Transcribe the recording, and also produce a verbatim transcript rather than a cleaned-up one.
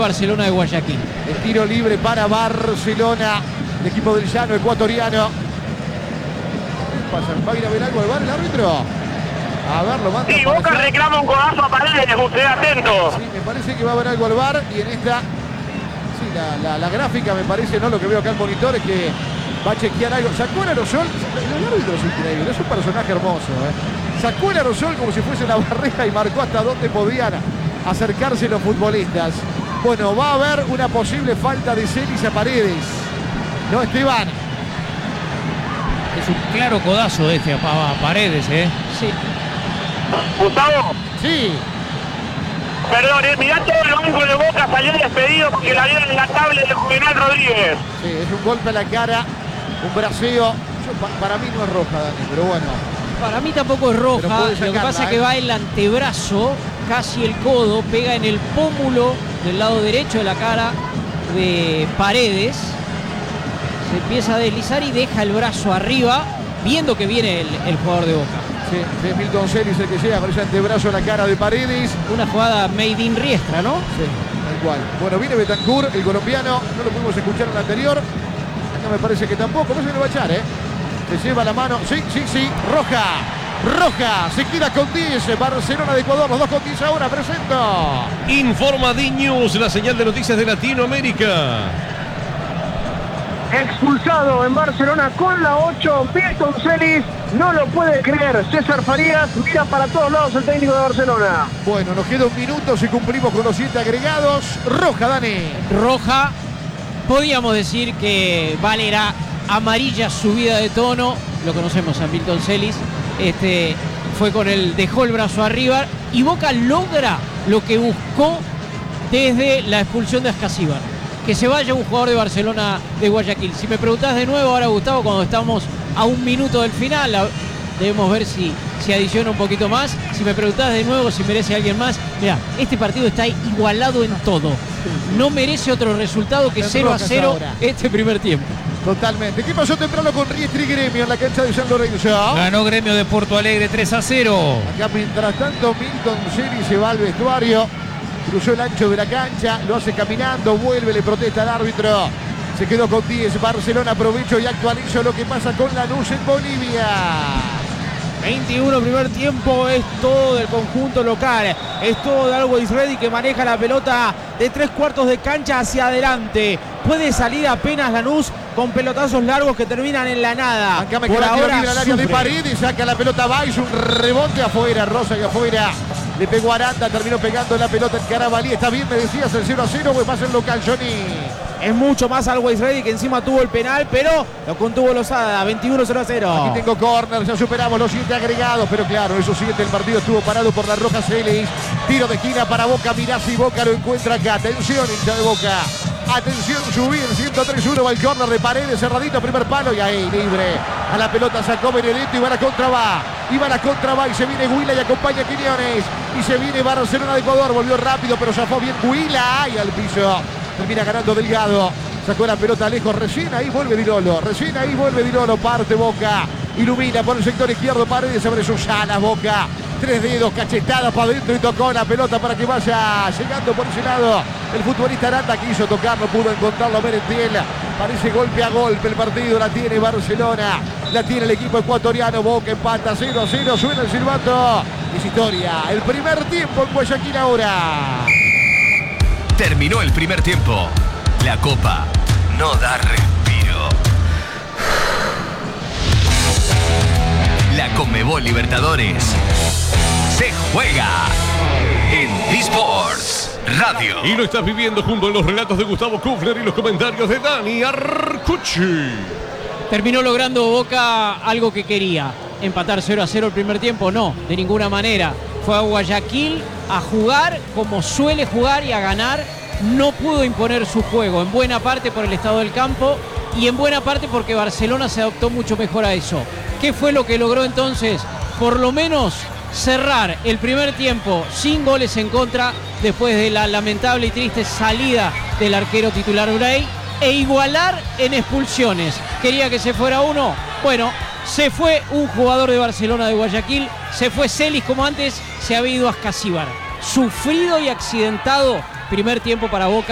Barcelona de Guayaquil. El tiro libre para Barcelona, el equipo del llano ecuatoriano. ¿Qué pasa? ¿Va a ir a ver algo al bar el árbitro? A ver, lo manda. Sí, Boca reclama un codazo a Paredes, usted atento. Sí, me parece que va a haber algo al bar y en esta, sí, la, la, la gráfica me parece, no, lo que veo acá en monitor es que va a chequear algo. Sacó el aerosol, el árbitro es increíble, es un personaje hermoso, ¿eh? Sacó el aerosol como si fuese la barrera y marcó hasta dónde podían acercarse los futbolistas. Bueno, va a haber una posible falta de Celis a Paredes. No, Esteban. Es un claro codazo este a, a Paredes, ¿eh? Sí. Gustavo. Sí. Perdón, eh, mirá todo el banco de Boca salió despedido porque la dieron en la tablet de Juvenal Rodríguez. Sí, es un golpe a la cara, un braceo. Yo, pa, para mí no es roja, Dani, pero bueno. Para mí tampoco es roja. Sacarla, lo que pasa es ¿eh? que va el antebrazo, casi el codo, pega en el pómulo del lado derecho de la cara de Paredes. Se empieza a deslizar y deja el brazo arriba, viendo que viene el, el jugador de Boca. Sí, es Milton Celis el que llega con ese antebrazo a la cara de Paredes. Una jugada made in Riestra, ¿no? Sí, tal cual. Bueno, viene Bentancur, el colombiano. No lo pudimos escuchar en el anterior. Acá me parece que tampoco. No se le va a echar, ¿eh? Se lleva la mano. Sí, sí, sí. Roja. Roja. Se queda con diez. Barcelona de Ecuador. Los dos con diez ahora. Presento. Informa D-News, la señal de noticias de Latinoamérica. Expulsado en Barcelona con la ocho, Milton Celis, no lo puede creer. César Farías mira para todos lados el técnico de Barcelona. Bueno, nos queda un minuto si cumplimos con los siete agregados. Roja, Dani. Roja, podríamos decir que Valera amarilla subida de tono. Lo conocemos a Milton Celis. Este, fue con el, dejó el brazo arriba y Boca logra lo que buscó desde la expulsión de Ascasíbar. Que se vaya un jugador de Barcelona de Guayaquil. Si me preguntás de nuevo ahora, Gustavo, cuando estamos a un minuto del final, debemos ver si, si adiciona un poquito más. Si me preguntás de nuevo si merece alguien más, mira, este partido está igualado en todo. No merece otro resultado que cero a cero este primer tiempo. Totalmente. ¿Qué pasó temprano con Riestra y Gremio en la cancha de San Lorenzo? Ganó Gremio de Porto Alegre tres a cero. Acá mientras tanto Milton Celis se va al vestuario. Cruzó el ancho de la cancha, lo hace caminando, vuelve, le protesta al árbitro. Se quedó con diez. Barcelona aprovecho y actualizo lo que pasa con Lanús en Bolivia. veintiuno primer tiempo, es todo del conjunto local. Es todo de Always Ready que maneja la pelota de tres cuartos de cancha hacia adelante. Puede salir apenas Lanús con pelotazos largos que terminan en la nada. Acá me Por queda ahora libre al área de Paredes, saca la pelota Valls, un rebote afuera, Rosa y afuera. Le pegó Aranda, terminó pegando la pelota en Carabalí. Está bien, me decías, el cero a cero, pues pasa el local, Johnny. Es mucho más Always Ready que encima tuvo el penal, pero lo contuvo Lozada, veintiuno cero a cero. Aquí tengo córner, ya superamos los siete agregados, pero claro, esos siete, el partido estuvo parado por la roja Celis. Tiro de esquina para Boca, mirá si Boca lo encuentra acá. Atención, hincha de Boca. Atención, subir, ciento tres uno, va el córner de Paredes, cerradito, primer palo y ahí, libre. A la pelota sacó Benedetto y va a la contra va. Y va a la contra va y se viene Huila y acompaña a Quiñones. Y se viene Barcelona de Ecuador, volvió rápido, pero zafó bien Huila y al piso. Termina ganando Delgado. Sacó la pelota lejos. Recién ahí vuelve Di Lolo. Recién ahí vuelve Di Lolo. Parte Boca. Ilumina por el sector izquierdo. Paredes sobre sus alas. Boca. Tres dedos. Cachetada para adentro y tocó la pelota para que vaya llegando por ese lado. El futbolista Aranda quiso tocar. No pudo encontrarlo Merentiel. Parece golpe a golpe el partido. La tiene Barcelona. La tiene el equipo ecuatoriano. Boca empata cero a cero. Suena el silbato. Es historia. El primer tiempo en Guayaquil ahora. Terminó el primer tiempo. La Copa no da respiro. La Conmebol Libertadores se juega en Esports Radio. Y lo estás viviendo junto a los relatos de Gustavo Kufner y los comentarios de Dani Arcucci. Terminó logrando Boca algo que quería. Empatar cero a cero el primer tiempo, no, de ninguna manera. Fue a Guayaquil a jugar como suele jugar y a ganar. No pudo imponer su juego, en buena parte por el estado del campo y en buena parte porque Barcelona se adaptó mucho mejor a eso. ¿Qué fue lo que logró entonces? Por lo menos cerrar el primer tiempo sin goles en contra después de la lamentable y triste salida del arquero titular Bray e igualar en expulsiones. ¿Quería que se fuera uno? Bueno, se fue un jugador de Barcelona de Guayaquil, se fue Celis como antes se había ido Ascasíbar. Sufrido y accidentado primer tiempo para Boca.